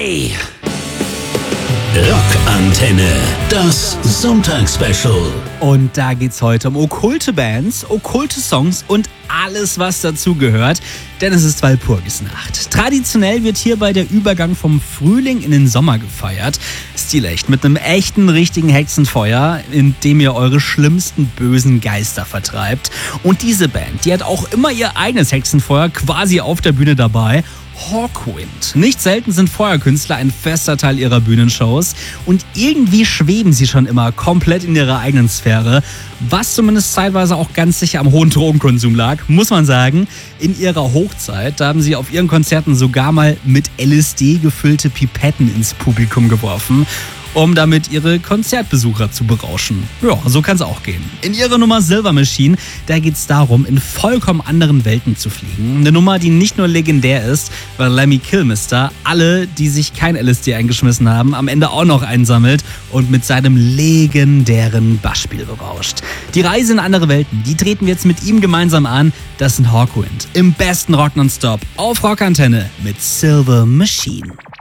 3. Rockantenne, das Sonntagsspecial. Und da geht's heute um okkulte Bands, okkulte Songs und alles, was dazugehört, denn es ist Walpurgisnacht. Traditionell wird hierbei der Übergang vom Frühling in den Sommer gefeiert. Stilecht mit einem echten, richtigen Hexenfeuer, in dem ihr eure schlimmsten bösen Geister vertreibt. Und diese Band, die hat auch immer ihr eigenes Hexenfeuer quasi auf der Bühne dabei. Hawkwind. Nicht selten sind Feuerkünstler ein fester Teil ihrer Bühnenshows und irgendwie schweben sie schon immer komplett in ihrer eigenen Sphäre, was zumindest zeitweise auch ganz sicher am hohen Drogenkonsum lag, muss man sagen. In ihrer Hochzeit, da haben sie auf ihren Konzerten sogar mal mit LSD gefüllte Pipetten ins Publikum geworfen, um damit ihre Konzertbesucher zu berauschen. Ja, so kann's auch gehen. In ihrer Nummer Silver Machine, da geht's darum, in vollkommen anderen Welten zu fliegen. Eine Nummer, die nicht nur legendär ist, weil Lemmy Kilmister alle, die sich kein LSD eingeschmissen haben, am Ende auch noch einsammelt und mit seinem legendären Bassspiel berauscht. Die Reise in andere Welten, die treten wir jetzt mit ihm gemeinsam an. Das sind Hawkwind im besten Rock nonstop auf Rockantenne mit Silver Machine.